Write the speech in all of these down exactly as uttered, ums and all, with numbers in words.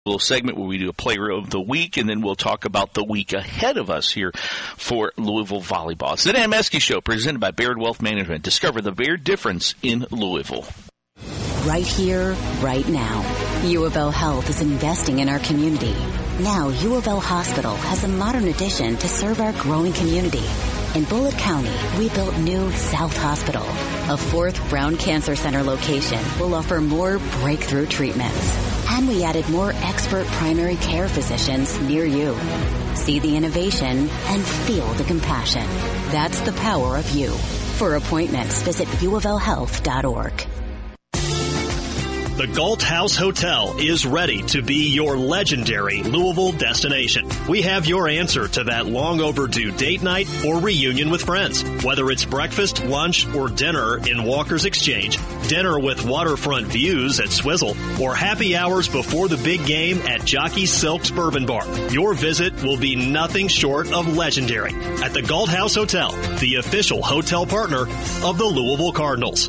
little segment where we do a player of the week, and then we'll talk about the week ahead of us here for Louisville volleyball. It's the Dan Meske Show, presented by Baird Wealth Management. Discover the Baird difference in Louisville. Right here, right now. U of L Health is investing in our community. Now, U of L Hospital has a modern addition to serve our growing community. In Bullitt County, we built new South Hospital. A fourth Brown Cancer Center location will offer more breakthrough treatments. And we added more expert primary care physicians near you. See the innovation and feel the compassion. That's the power of you. For appointments, visit u of l health dot org. The Galt House Hotel is ready to be your legendary Louisville destination. We have your answer to that long overdue date night or reunion with friends. Whether it's breakfast, lunch, or dinner in Walker's Exchange, dinner with waterfront views at Swizzle, or happy hours before the big game at Jockey Silk's Bourbon Bar, your visit will be nothing short of legendary at the Galt House Hotel, the official hotel partner of the Louisville Cardinals.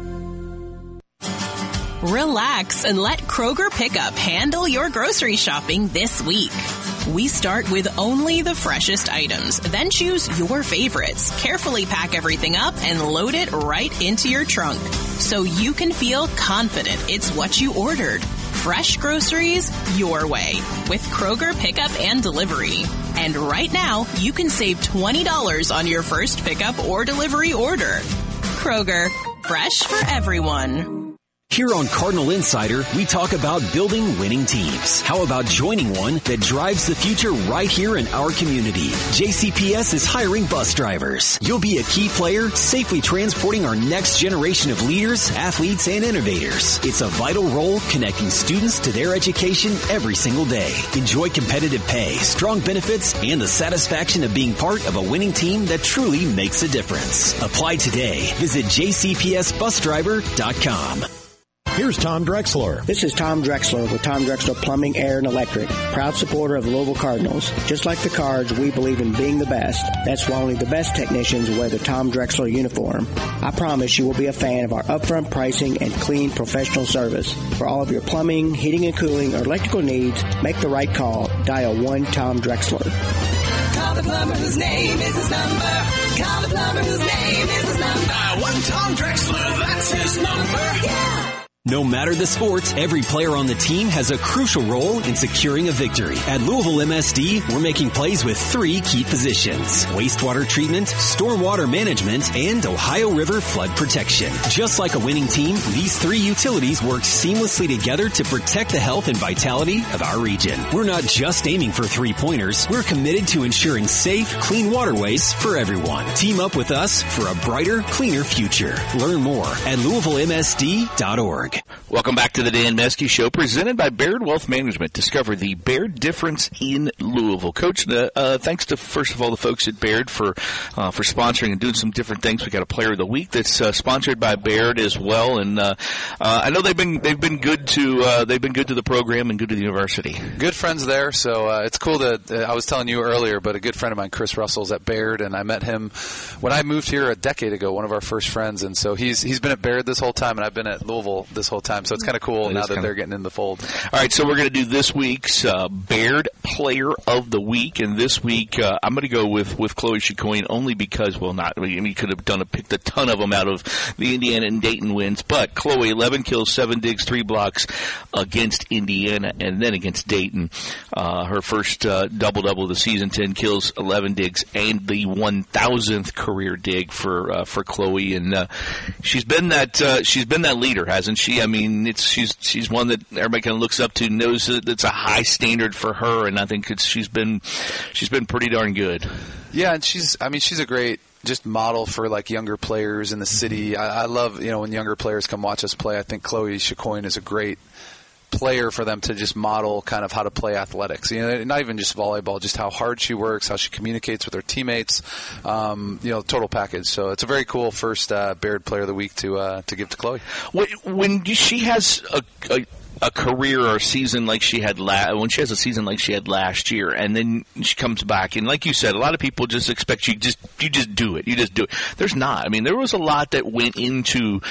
Relax and let Kroger Pickup handle your grocery shopping this week. We start with only the freshest items, then choose your favorites, carefully pack everything up, and load it right into your trunk so you can feel confident it's what you ordered. Fresh groceries your way with Kroger Pickup and Delivery. And right now, you can save twenty dollars on your first pickup or delivery order. Kroger, fresh for everyone. Here on Cardinal Insider, we talk about building winning teams. How about joining one that drives the future right here in our community? J C P S is hiring bus drivers. You'll be a key player, safely transporting our next generation of leaders, athletes, and innovators. It's a vital role connecting students to their education every single day. Enjoy competitive pay, strong benefits, and the satisfaction of being part of a winning team that truly makes a difference. Apply today. Visit j c p s bus driver dot com. Here's Tom Drexler. This is Tom Drexler with Tom Drexler Plumbing, Air, and Electric. Proud supporter of the Louisville Cardinals. Just like the Cards, we believe in being the best. That's why only the best technicians wear the Tom Drexler uniform. I promise you will be a fan of our upfront pricing and clean professional service. For all of your plumbing, heating and cooling, or electrical needs, make the right call. Dial one Tom Drexler. Call the plumber whose name is his number. Call the plumber whose name is his number. Dial one Tom Drexler, that's his number. Yeah. No matter the sport, every player on the team has a crucial role in securing a victory. At Louisville M S D, we're making plays with three key positions: wastewater treatment, stormwater management, and Ohio River flood protection. Just like a winning team, these three utilities work seamlessly together to protect the health and vitality of our region. We're not just aiming for three-pointers. We're committed to ensuring safe, clean waterways for everyone. Team up with us for a brighter, cleaner future. Learn more at louisville m s d dot org. Welcome back to the Dan Meske Show, presented by Baird Wealth Management. Discover the Baird difference in Louisville. Coach, uh, uh, thanks to, first of all, the folks at Baird for uh, for sponsoring and doing some different things. We got a Player of the Week that's uh, sponsored by Baird as well, and uh, uh, I know they've been they've been good to uh, they've been good to the program and good to the university. Good friends there, so uh, it's cool that uh, I was telling you earlier, but a good friend of mine, Chris Russell's at Baird, and I met him when I moved here a decade ago. One of our first friends, and so he's he's been at Baird this whole time, and I've been at Louisville this whole time. So it's kind of cool now that they're getting in the fold. All right, so we're going to do this week's uh, Baird Player of the Week, and this week uh, I'm going to go with, with Chloe Chicoine only because, well, not I mean, we could have done a, picked a ton of them out of the Indiana and Dayton wins, but Chloe, eleven kills, seven digs, three blocks against Indiana, and then against Dayton. Uh, her first uh, double-double of the season, ten kills, eleven digs, and the one thousandth career dig for uh, for Chloe, and uh, she's been that uh, she's been that leader, hasn't she? I mean, it's she's she's one that everybody kind of looks up to, knows that it's a high standard for her, and I think it's she's been she's been pretty darn good. Yeah, and she's I mean she's a great just model for like younger players in the city. I, I love you know when younger players come watch us play. I think Chloe Chicoine is a great player for them to just model kind of how to play athletics. You know, not even just volleyball, just how hard she works, how she communicates with her teammates. Um, you know, total package. So it's a very cool first uh, Baird Player of the Week to uh, to give to Chloe. When she has a, a a career or a season like she had la- when she has a season like she had last year, and then she comes back, and like you said, a lot of people just expect you just you just do it, you just do it. There's not. I mean, there was a lot that went into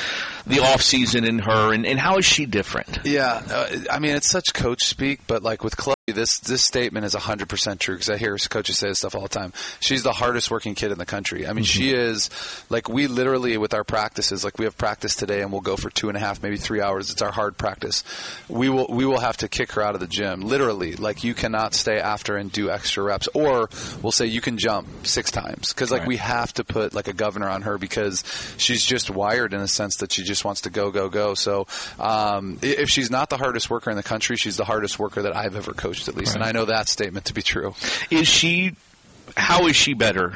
the off season in her, and, and how is she different? Yeah, uh, I mean, it's such coach speak, but like with Chloe, this this statement is one hundred percent true because I hear coaches say this stuff all the time. She's the hardest working kid in the country. I mean, mm-hmm. she is, like, we literally, with our practices, like we have practice today and we'll go for two and a half, maybe three hours. It's our hard practice. We will we will have to kick her out of the gym, literally. Like, you cannot stay after and do extra reps, or we'll say you can jump six times because, like, right. we have to put, like, a governor on her because she's just wired in a sense that she just wants to go, go, go. So um, if she's not the hardest worker in the country, she's the hardest worker that I've ever coached, at least. Right. And I know that statement to be true. Is she, how is she better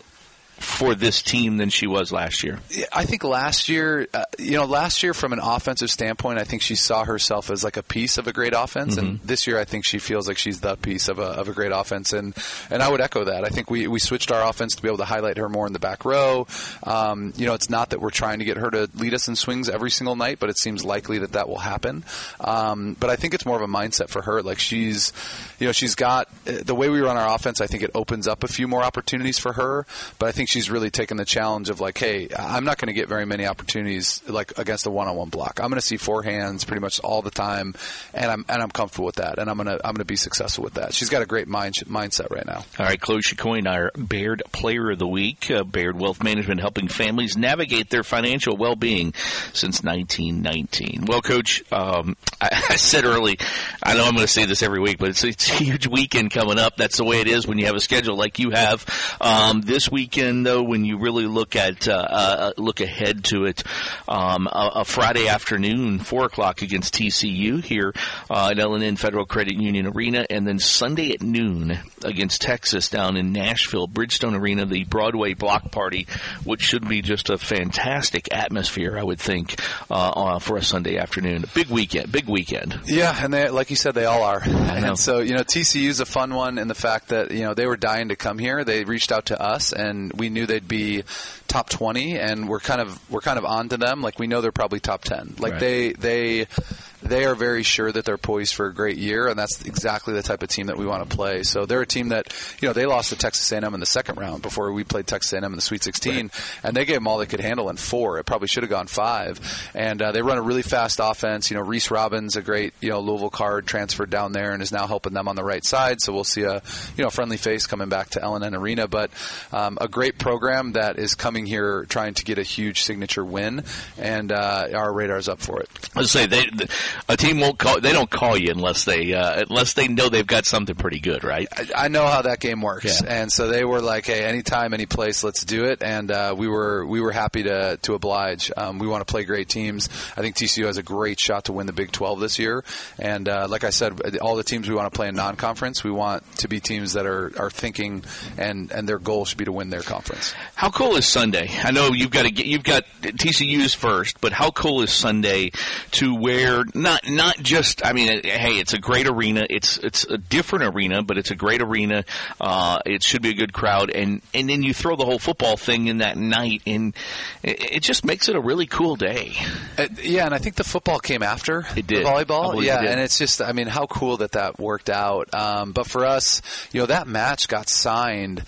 for this team than she was last year? I think last year, uh, you know, last year from an offensive standpoint, I think she saw herself as like a piece of a great offense. Mm-hmm. And this year, I think she feels like she's the piece of a, of a great offense. And, and I would echo that. I think we, we switched our offense to be able to highlight her more in the back row. Um, you know, it's not that we're trying to get her to lead us in swings every single night, but it seems likely that that will happen. Um, but I think it's more of a mindset for her. Like, she's, you know, she's got the way we run our offense. I think it opens up a few more opportunities for her, but I think she's really taken the challenge of like, hey, I'm not going to get very many opportunities like against a one-on-one block. I'm going to see forehands pretty much all the time, and I'm and I'm comfortable with that, and I'm gonna I'm gonna be successful with that. She's got a great mind mindset right now. All right, Chloe Chicoine, our Baird Player of the Week. Uh, Baird Wealth Management, helping families navigate their financial well-being since nineteen nineteen. Well, Coach, um, I, I said early, I know I'm going to say this every week, but it's, it's a huge weekend coming up. That's the way it is when you have a schedule like you have. Um, this weekend, though, when you really look at uh, uh, look ahead to it, um, a, a Friday afternoon, four o'clock against T C U here uh, at L and N Federal Credit Union Arena, and then Sunday at noon against Texas down in Nashville, Bridgestone Arena, the Broadway Block Party, which should be just a fantastic atmosphere, I would think, uh, uh, for a Sunday afternoon. A big weekend, big weekend. Yeah, and they, like you said, they all are. I know. And so, you know, T C U's a fun one in the fact that, you know, they were dying to come here. They reached out to us, and we knew they'd be top twenty, and we're kind of we're kind of on to them. Like, we know they're probably top ten. Like, right. they they they are very sure that they're poised for a great year, and that's exactly the type of team that we want to play. So they're a team that, you know, they lost to Texas A and M in the second round before we played Texas A and M in the Sweet sixteen, right. and they gave them all they could handle in four. It probably should have gone five. And uh, they run a really fast offense. You know, Reese Robbins, a great, you know, Louisville Card, transferred down there and is now helping them on the right side. So we'll see a, you know, friendly face coming back to L and N Arena. But um, a great program that is coming here trying to get a huge signature win, and uh, our radar's up for it. I was say they, a team won't call. They don't call you unless they uh, unless they know they've got something pretty good, right? I, I know how that game works, yeah. and so they were like, "Hey, anytime, any place, let's do it." And uh, we were we were happy to to oblige. Um, we want to play great teams. I think T C U has a great shot to win the Big twelve this year, and uh, like I said, all the teams we want to play in non-conference, we want to be teams that are, are thinking, and, and their goal should be to win their conference. How cool is Sunday? I know you've got to get you've got T C U's first, but how cool is Sunday to where not not just I mean, hey, it's a great arena. It's it's a different arena, but it's a great arena. Uh, it should be a good crowd, and and then you throw the whole football thing in that night, and it, it just makes it a really cool day. Uh, yeah, and I think the football came after it did. the volleyball. it Yeah, did. and it's just I mean, how cool that that worked out. Um, but for us, you know, that match got signed.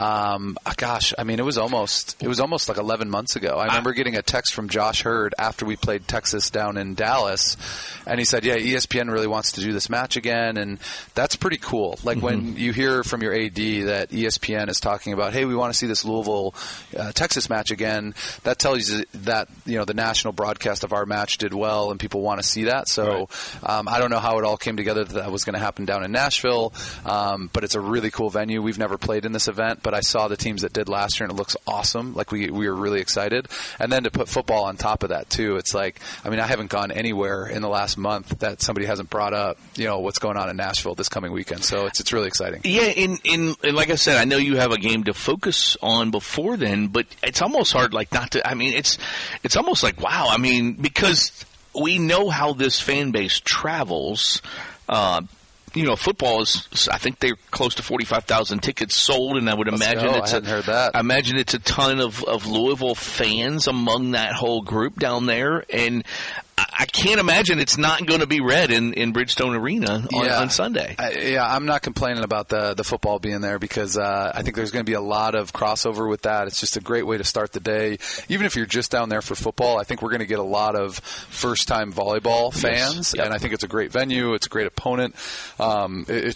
Um, gosh, I mean, it was almost it was almost like eleven months ago. I remember getting a text from Josh Hurd after we played Texas down in Dallas, and he said, "Yeah, E S P N really wants to do this match again," and that's pretty cool. Like mm-hmm. when you hear from your A D that E S P N is talking about, "Hey, we want to see this Louisville uh, Texas match again," that tells you that you know the national broadcast of our match did well, and people want to see that. So right. um, I don't know how it all came together that, that was going to happen down in Nashville, um, but it's a really cool venue. We've never played in this event, but I saw the teams that did last year, and it looks awesome. Like we we were really excited, and then to put football on top of that too. It's like I mean I haven't gone anywhere in the last month that somebody hasn't brought up you know what's going on in Nashville this coming weekend. So it's it's really exciting. Yeah, in in and like I said, I know you have a game to focus on before then, but it's almost hard like not to. I mean, it's it's almost like wow. I mean, because we know how this fan base travels. Uh, You know, football is, I think they're close to forty-five thousand tickets sold, and I would Let's imagine go. it's I hadn't a, heard that. I imagine it's a ton of, of Louisville fans among that whole group down there. And I can't imagine it's not going to be red in, in Bridgestone Arena on, yeah. on Sunday. I, yeah, I'm not complaining about the the football being there because uh, I think there's going to be a lot of crossover with that. It's just a great way to start the day. Even if you're just down there for football, I think we're going to get a lot of first-time volleyball fans, yes. yep. and I think it's a great venue. It's a great opponent. Um, it,